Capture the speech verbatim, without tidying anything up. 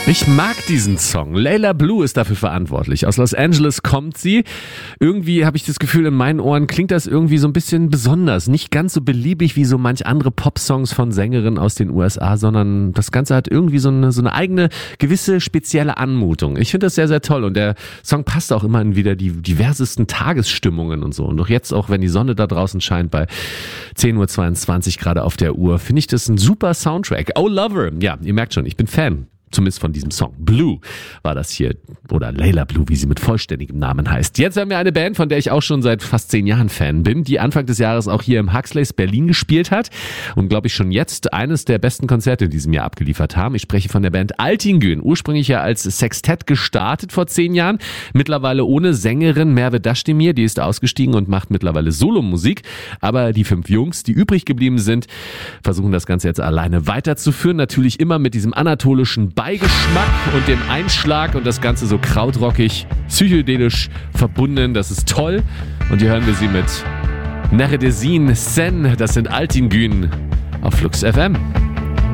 Ich mag diesen Song. Layla Blue ist dafür verantwortlich. Aus Los Angeles kommt sie. Irgendwie habe ich das Gefühl, in meinen Ohren klingt das irgendwie so ein bisschen besonders. Nicht ganz so beliebig wie so manch andere Popsongs von Sängerinnen aus den U S A, sondern das Ganze hat irgendwie so eine, so eine eigene, gewisse spezielle Anmutung. Ich finde das sehr, sehr toll und der Song passt auch immer in wieder die diversesten Tagesstimmungen und so. Und auch jetzt, auch wenn die Sonne da draußen scheint bei zehn Uhr zweiundzwanzig gerade auf der Uhr, finde ich das ein super Soundtrack. Oh Lover, ja, ihr merkt schon, ich bin Fan. Zumindest von diesem Song. Blue war das hier. Oder Layla Blue, wie sie mit vollständigem Namen heißt. Jetzt haben wir eine Band, von der ich auch schon seit fast zehn Jahren Fan bin, die Anfang des Jahres auch hier im Huxleys Berlin gespielt hat und glaube ich schon jetzt eines der besten Konzerte in diesem Jahr abgeliefert haben. Ich spreche von der Band Altingün. Ursprünglich ja als Sextett gestartet vor zehn Jahren. Mittlerweile ohne Sängerin Merve Dashdemir. Die ist ausgestiegen und macht mittlerweile Solomusik. Aber die fünf Jungs, die übrig geblieben sind, versuchen das Ganze jetzt alleine weiterzuführen. Natürlich immer mit diesem anatolischen Beigeschmack und dem Einschlag und das Ganze so krautrockig, psychedelisch verbunden. Das ist toll. Und hier hören wir sie mit Neredesin Sen. Das sind Altingün auf Flux F M.